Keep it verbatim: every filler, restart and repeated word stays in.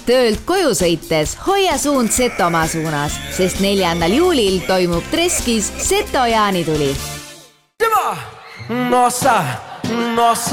töölt koju sõites hoia suund Setomaa suunas, sest neljandal juulil toimub Treskis Seto jaanituli. Nossa, nossa